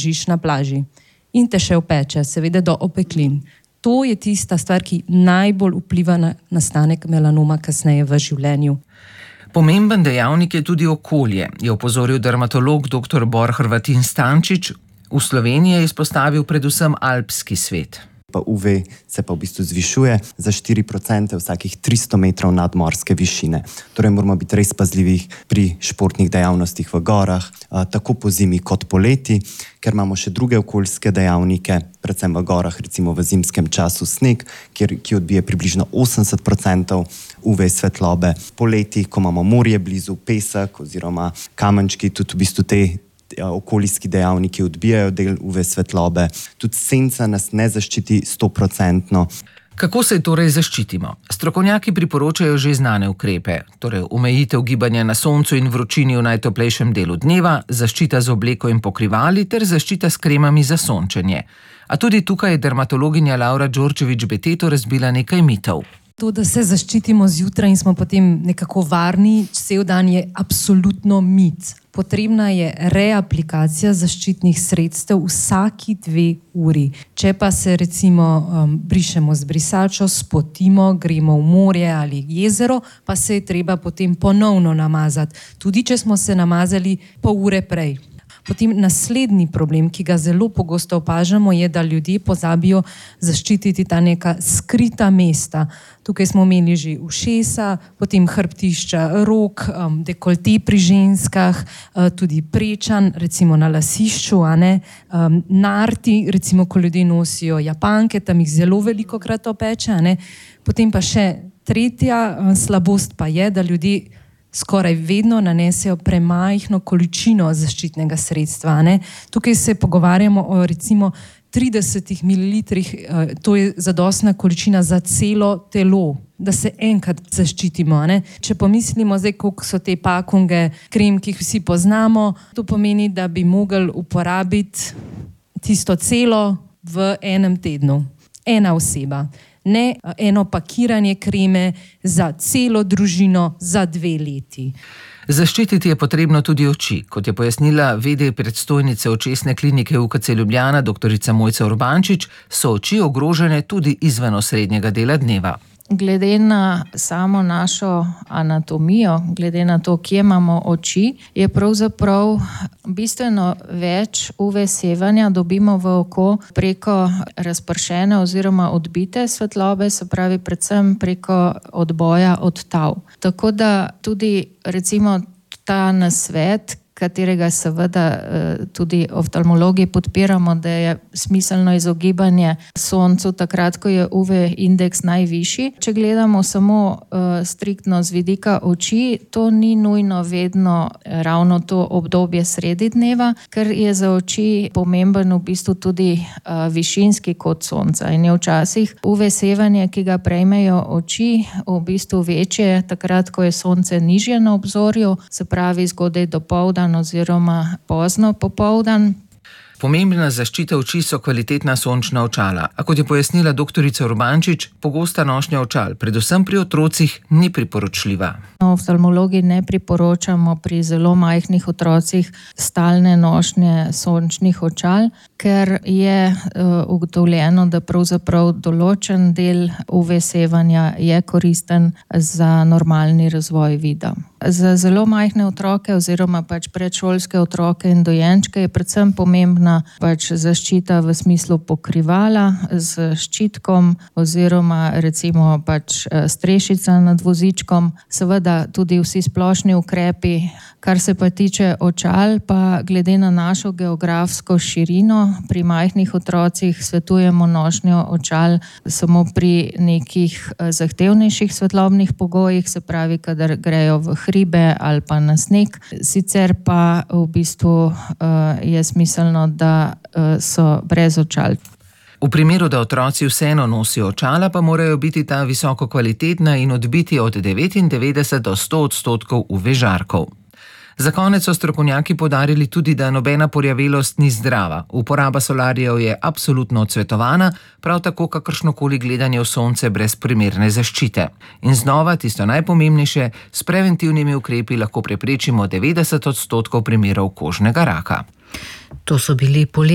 ležiš na plaži in te še opeče, seveda do opeklin. To je tista stvar, ki najbolj vpliva na nastanek melanoma kasneje v življenju. Pomemben dejavnik je tudi okolje, je opozoril dermatolog dr. Bor Hrvatin Stančič. V Sloveniji je izpostavil predvsem alpski svet. Pa UV se pa v bistvu zvišuje za 4% vsakih 300 metrov nadmorske višine. Torej moramo biti res pazljivi pri športnih dejavnostih v gorah, tako po zimi kot poleti, ker imamo še druge okoljske dejavnike, predvsem v gorah, recimo v zimskem času sneg, ki odbije približno 80% UV svetlobe. Poleti, ko imamo morje blizu, pesek oziroma kamenčki, tudi v bistvu te okoljski dejavniki odbijajo del UV svetlobe. Tudi senca nas ne zaščiti 100%. Kako se torej zaščitimo? Strokovnjaki priporočajo že znane ukrepe, torej omejitev gibanja na soncu in vročini v najtoplejšem delu dneva, zaščita z obleko in pokrivali ter zaščita s kremami za sončenje. A tudi tukaj je dermatologinja Laura Đorđević-Beteto razbila nekaj mitov. To, da se zaščitimo zjutraj in smo potem nekako varni, cel dan je absolutno mit. Potrebna je reaplikacija zaščitnih sredstev vsaki 2 uri. Če pa se recimo brišemo z brisačo, spotimo, gremo v morje ali jezero, pa se je treba potem ponovno namazati, tudi če smo se namazali pol ure prej. Potem naslednji problem, ki ga zelo pogosto opažamo, je, da ljudje pozabijo zaščititi ta neka skrita mesta. Tukaj smo imeli že ušesa, potem hrbtišča rok, dekolte pri ženskah, tudi prečan, recimo na lasišču, narti, recimo ko ljudje nosijo japanke, tam jih zelo velikokrat opeče. Potem pa še tretja slabost pa je, da ljudje skoraj vedno nanesejo premajhno količino zaščitnega sredstva. Tukaj se pogovarjamo o recimo 30 ml, to je zadostna količina za celo telo, da se enkrat zaščitimo. Če pomislimo zdaj, koliko so te pakunge krem, ki jih vsi poznamo, to pomeni, da bi mogli uporabiti tisto celo v enem tednu. Ena oseba. Ne eno pakiranje kreme za celo družino za 2 leti. Zaščititi je potrebno tudi oči. Kot je pojasnila v.d. predstojnice očesne klinike UKC Ljubljana dr. Mojca Urbančič, so oči ogrožene tudi izven osrednjega dela dneva. Glede na samo našo anatomijo, glede na to, kje imamo oči, je pravzaprav bistveno več UV sevanja dobimo v oko preko razpršene oziroma odbite svetlobe, se pravi predvsem preko odboja od tav. Tako da tudi recimo ta nasvet, katerega seveda tudi oftalmologi podpiramo, da je smiselno izogibanje soncu takrat, ko je UV indeks najvišji. Če gledamo samo striktno z vidika oči, to ni nujno vedno ravno to obdobje sredi dneva, ker je za oči pomemben v bistvu tudi višinski kot sonca. In je včasih UV sevanje, ki ga prejmejo oči, v bistvu večje takrat, ko je sonce nižje na obzorju, se pravi zgodaj dopoldan oziroma pozno popoldan. Pomembna zaščita oči so kvalitetna sončna očala. A kot je pojasnila dr. Urbančič, pogosta nošnja očal, predvsem pri otrocih, ni priporočljiva. Oftalmologi ne priporočamo pri zelo majhnih otrocih stalne nošnje sončnih očal, ker je ugotovljeno, da pravzaprav določen del UV sevanja je koristen za normalni razvoj vida. Za zelo majhne otroke oziroma predšolske otroke in dojenčke je predvsem pomembna zaščita v smislu pokrivala z ščitkom oziroma recimo strešica nad vozičkom, seveda tudi vsi splošni ukrepi. Kar se pa tiče očal, pa glede na našo geografsko širino, pri majhnih otrocih svetujemo nošnjo očal samo pri nekih zahtevnejših svetlobnih pogojih, se pravi, kadar grejo v hribe ali pa na sneg. Sicer pa v bistvu je smiselno, da so brez očal. V primeru, da otroci vseeno nosijo očala, pa morajo biti ta visoko kvalitetna in odbiti od 99 do 100% UV žarkov. Za konec so strokovnjaki poudarili tudi, da nobena porjavelost ni zdrava. Uporaba solarijev je absolutno odsvetovana, prav tako kakršnokoli gledanje v sonce brez primerne zaščite. In znova, tisto najpomembnejše, s preventivnimi ukrepi lahko preprečimo 90% primerov kožnega raka. To so bili